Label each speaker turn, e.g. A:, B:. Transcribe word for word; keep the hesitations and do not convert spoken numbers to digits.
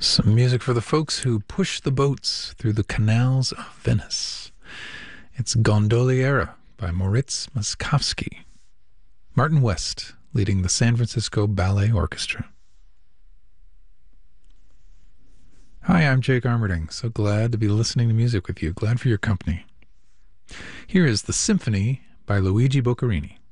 A: Some music for the folks who push the boats through the canals of Venice. It's Gondoliera by Moritz Moszkowski. Martin West leading the San Francisco Ballet Orchestra. Hi, I'm Jake Armerding. So glad to be listening to music with you. Glad for your company. Here is The Symphony by Luigi Boccherini.